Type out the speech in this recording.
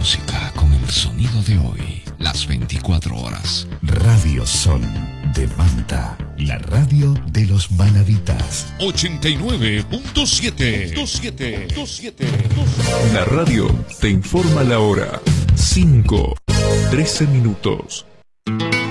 música con el sonido de hoy, las 24 horas. Radio Sol de Manta, la radio de los manaditas. 89.7. La radio te informa la hora. 5:13.